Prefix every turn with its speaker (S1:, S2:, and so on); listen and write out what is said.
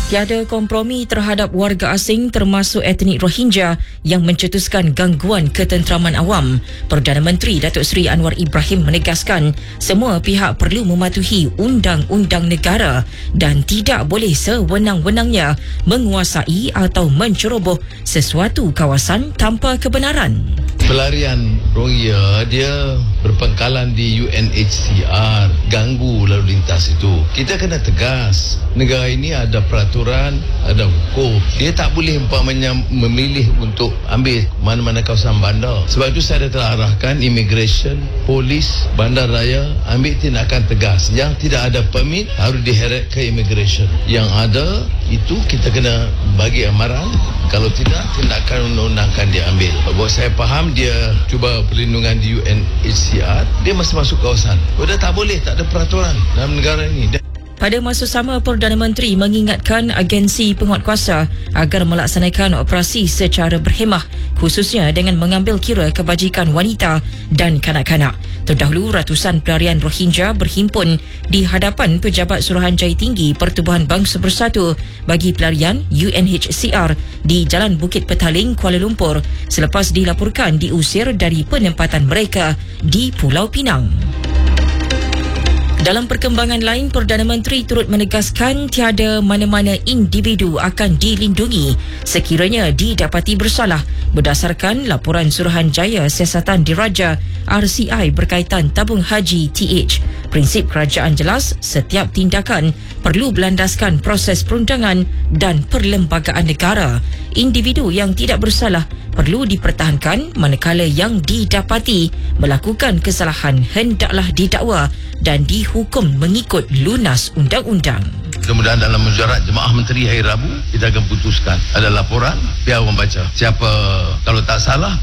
S1: Tiada kompromi terhadap warga asing termasuk etnik Rohingya yang mencetuskan gangguan ketenteraman awam. Perdana Menteri Datuk Seri Anwar Ibrahim menegaskan semua pihak perlu mematuhi undang-undang negara dan tidak boleh sewenang-wenangnya menguasai atau menceroboh sesuatu kawasan tanpa kebenaran.
S2: Pelarian Rohingya dia berpangkalan di UNHCR, ganggu lalu lintas itu. Kita kena tegas. Negara ini ada peraturan, ada hukum. Dia tak boleh umpamanya memilih untuk ambil mana-mana kawasan bandar. Sebab itu saya telah arahkan immigration, polis, bandaraya ambil tindakan tegas. Yang tidak ada permit harus diheret ke immigration. Yang ada itu kita kena bagi amaran. Kalau tidak, tindakan undang-undang akan diambil. Buat saya faham dia cuba perlindungan di UNHCR, dia masih masuk kawasan. Dah tak boleh, tak ada peraturan dalam negara ini.
S1: Pada masa sama, Perdana Menteri mengingatkan agensi penguatkuasa agar melaksanakan operasi secara berhemah, khususnya dengan mengambil kira kebajikan wanita dan kanak-kanak. Terdahulu, ratusan pelarian Rohingya berhimpun di hadapan Pejabat Suruhanjaya Tinggi Pertubuhan Bangsa Bersatu bagi Pelarian UNHCR di Jalan Bukit Petaling, Kuala Lumpur selepas dilaporkan diusir dari penempatan mereka di Pulau Pinang. Dalam perkembangan lain, Perdana Menteri turut menegaskan tiada mana-mana individu akan dilindungi sekiranya didapati bersalah berdasarkan laporan Suruhanjaya Siasatan Diraja RCI berkaitan tabung haji TH. Prinsip kerajaan jelas, setiap tindakan perlu berlandaskan proses perundangan dan perlembagaan negara. Individu yang tidak bersalah perlu dipertahankan, manakala yang didapati melakukan kesalahan hendaklah didakwa dan dihukum mengikut lunas undang-undang.
S2: Kemudian dalam mesyuarat Jemaah Menteri hari Rabu, kita akan putuskan. Ada laporan, biar orang baca. Siapa kalau tak salah